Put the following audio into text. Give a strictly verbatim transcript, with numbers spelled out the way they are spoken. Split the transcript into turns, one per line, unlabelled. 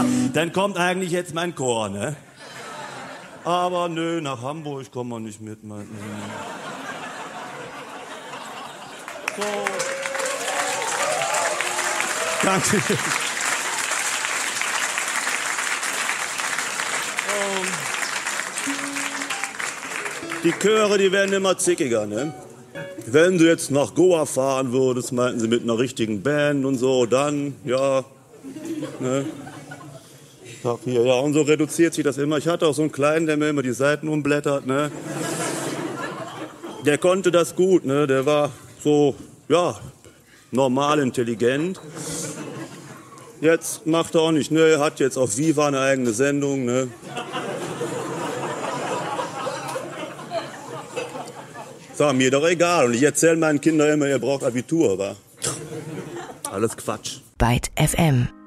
ja, dann kommt eigentlich jetzt mein Chor, ne? Aber nö, nach Hamburg kommen wir nicht mit. Mein, so. Danke. um, die Chöre, die werden immer zickiger, ne? Wenn du jetzt nach Goa fahren würdest, meinten sie, mit einer richtigen Band und so, dann, ja, ne? Sag hier, ja, und so reduziert sich das immer. Ich hatte auch so einen Kleinen, der mir immer die Seiten umblättert, ne? Der konnte das gut, ne? Der war so, ja, normal intelligent. Jetzt macht er auch nicht, ne? Er hat jetzt auf Viva eine eigene Sendung, ne? War mir doch egal. Und ich erzähle meinen Kindern immer, ihr braucht Abitur, wa? Alles Quatsch.
Byte F M